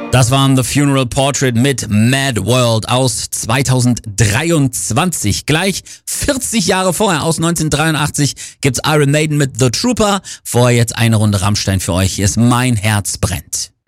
Das waren The Funeral Portrait mit Mad World aus 2023. Gleich 40 Jahre vorher, aus 1983, gibt's Iron Maiden mit The Trooper. Vorher jetzt eine Runde Rammstein für euch. Hier ist Mein Herz brennt.